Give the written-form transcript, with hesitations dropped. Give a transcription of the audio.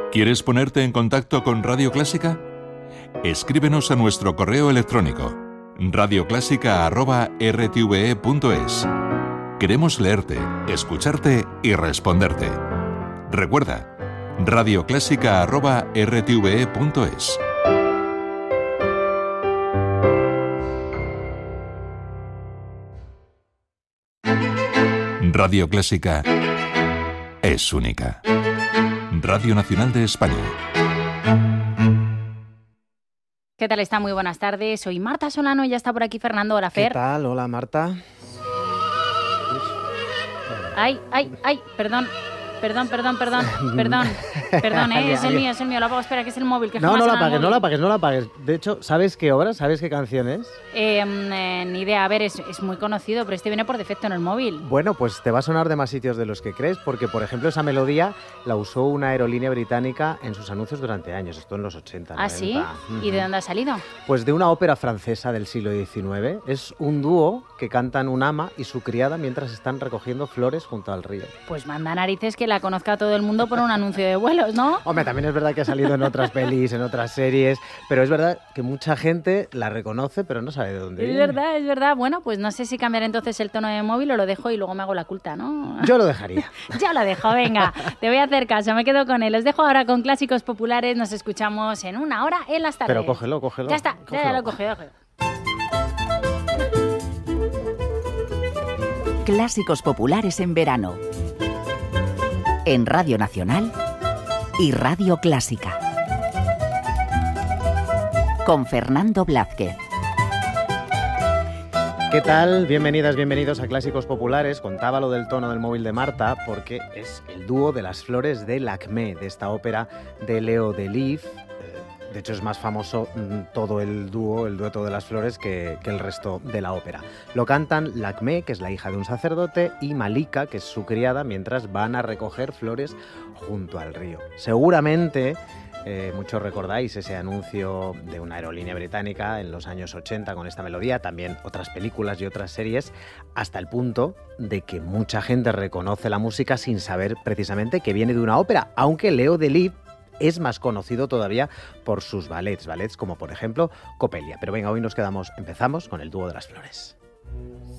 ¿Quieres ponerte en contacto con Radio Clásica? Escríbenos a nuestro correo electrónico radioclásica@rtve.es. Queremos leerte, escucharte y responderte. Recuerda, radioclásica@rtve.es. Radio Clásica es única. Radio Nacional de España. ¿Qué tal está? Muy buenas tardes. Soy Marta Solano y ya está por aquí Fernando. Hola, Fer. ¿Qué tal? Hola, Marta. Ay, perdón, es el mío, lo apago, espera, que es el móvil. Que No la apagues. De hecho, ¿sabes qué obra? ¿Sabes qué canción es? Ni idea, a ver, es muy conocido, pero este viene por defecto en el móvil. Bueno, pues te va a sonar de más sitios de los que crees, porque, por ejemplo, esa melodía la usó una aerolínea británica en sus anuncios durante años, esto en los 80, ¿Ah, 90. sí? ¿Y de dónde ha salido? Pues de una ópera francesa del siglo XIX. Es un dúo que cantan un ama y su criada mientras están recogiendo flores junto al río. Pues manda narices que la conozca todo el mundo por un anuncio de vuelos, ¿no? Hombre, también es verdad que ha salido en otras pelis, en otras series, pero es verdad que mucha gente la reconoce, pero no sabe de dónde viene. Es verdad. Bueno, pues no sé si cambiar entonces el tono de móvil o lo dejo y luego me hago la culta, ¿no? Yo lo dejaría. Yo lo dejo, venga. Te voy a hacer caso, me quedo con él. Os dejo ahora con clásicos populares. Nos escuchamos en una hora en las tardes. Pero cógelo. Ya está, ya lo he cogido. Clásicos populares en verano. En Radio Nacional y Radio Clásica. Con Fernando Blázquez. ¿Qué tal? Bienvenidas, bienvenidos a Clásicos Populares. Contaba lo del tono del móvil de Marta porque es el dúo de las flores de Lakmé, de esta ópera de Leo Delibes. De hecho, es más famoso todo el dueto de las flores que el resto de la ópera. Lo cantan Lakmé, que es la hija de un sacerdote, y Malika, que es su criada, mientras van a recoger flores junto al río. Seguramente muchos recordáis ese anuncio de una aerolínea británica en los años 80 con esta melodía, también otras películas y otras series, hasta el punto de que mucha gente reconoce la música sin saber precisamente que viene de una ópera, aunque Leo Delibes es más conocido todavía por sus ballets como por ejemplo Coppelia. Pero venga, hoy empezamos con el dúo de las flores.